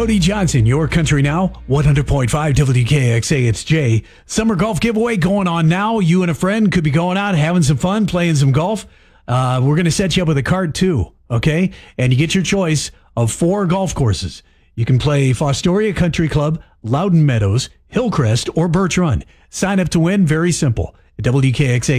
Cody Johnson, your country now, 100.5 WKXA, it's Jay. Summer golf giveaway going on now. You and a friend could be going out, having some fun, playing some golf. We're going to set you up with a card too, okay? And you get your choice of 4 golf courses. You can play Fostoria Country Club, Loudon Meadows, Hillcrest, or Birch Run. Sign up to win, very simple. WKXA